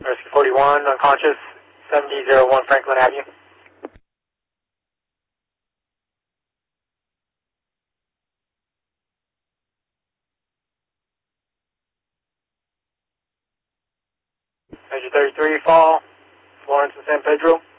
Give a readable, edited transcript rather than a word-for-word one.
Rescue 41, unconscious, 7001 Franklin Avenue. Measure 33, fall, Florence and San Pedro.